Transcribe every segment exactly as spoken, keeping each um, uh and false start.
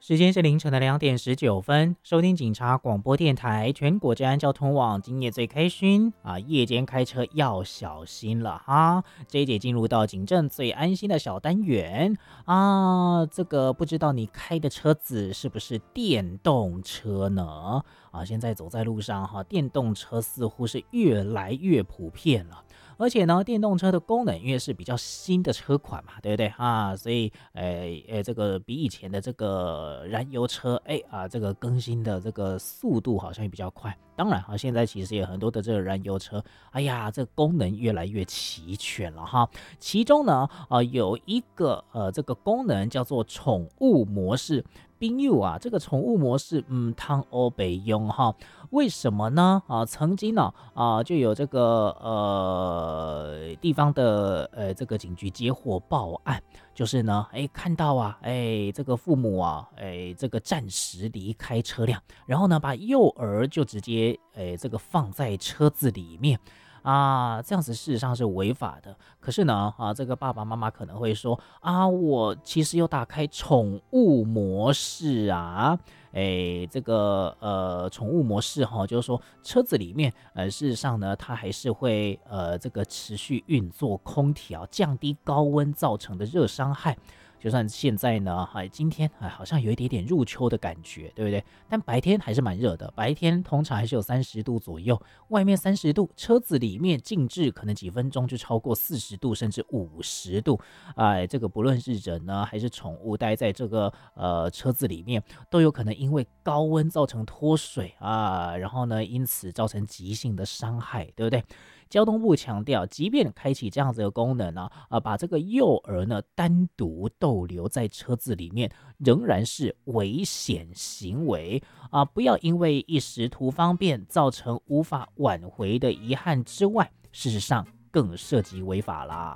时间是凌晨的两点十九分，收听警察广播电台全国治安交通网，今夜最开心啊！夜间开车要小心了哈。这一节进入到警政最安心的小单元啊，这个不知道你开的车子是不是电动车呢？啊，现在走在路上哈，电动车似乎是越来越普遍了。而且呢，电动车的功能因为是比较新的车款嘛，对不对啊？所以，诶、诶，这个比以前的这个燃油车，哎啊，这个更新的这个速度好像也比较快。当然哈，现在其实也很多的这个燃油车，哎呀，这个功能越来越齐全了哈。其中呢，呃，有一个呃这个功能叫做宠物模式。宾友啊，这个宠物模式，嗯，汤欧北用哈，为什么呢？啊，曾经呢、啊，啊，就有这个呃地方的呃这个警局接获报案，就是呢，哎，看到啊，哎，这个父母啊，哎，这个暂时离开车辆，然后呢，把幼儿就直接哎这个放在车子里面。啊，这样子事实上是违法的。可是呢，啊，这个爸爸妈妈可能会说，啊，我其实有打开宠物模式啊，哎，这个呃宠物模式哈，就是说车子里面，呃，事实上呢，它还是会呃这个持续运作空调，降低高温造成的热伤害。就算现在呢，哎，今天哎好像有一点点入秋的感觉，对不对？但白天还是蛮热的，白天通常还是有三十度左右，外面三十度，车子里面静置可能几分钟就超过四十度，甚至五十度。哎，这个不论是人呢，还是宠物，待在这个呃车子里面，都有可能因为高温造成脱水啊，然后呢，因此造成急性的伤害，对不对？交通部强调，即便开启这样子的功能呢、啊，把这个幼儿呢单独逗留在车子里面，仍然是危险行为啊！不要因为一时图方便，造成无法挽回的遗憾之外，事实上更涉及违法啦。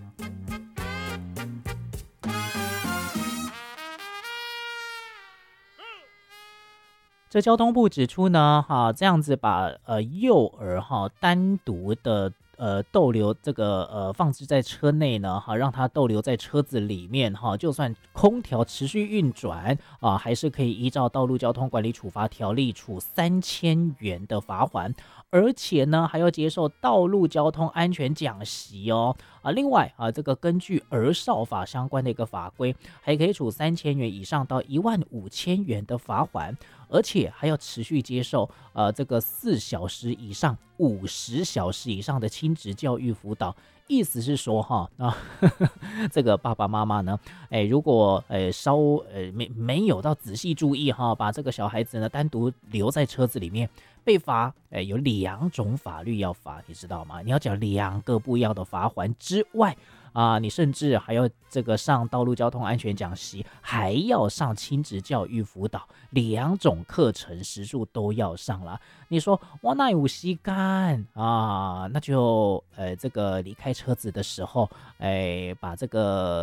这交通部指出呢，哈，这样子把呃幼儿哈单独的呃逗留这个呃放置在车内呢，哈，让它逗留在车子里面哈，就算空调持续运转啊，还是可以依照道路交通管理处罚条例处三千元的罚款，而且呢还要接受道路交通安全讲习哦啊。另外啊，这个根据儿少法相关的一个法规，还可以处三千元以上到一万五千元的罚款。而且还要持续接受呃这个四小时以上、五十小时以上的亲职教育辅导。意思是说哈啊，这个爸爸妈妈呢，哎，如果呃稍呃没没有到仔细注意哈，把这个小孩子呢单独留在车子里面，被罚，哎，有两种法律要罚，你知道吗？你要缴两个不一样的罚款之外。啊，你甚至还要这个上道路交通安全讲习，还要上亲职教育辅导，两种课程时数都要上了。你说哇，那有吸干啊？那就呃，这个离开车子的时候，哎，把这个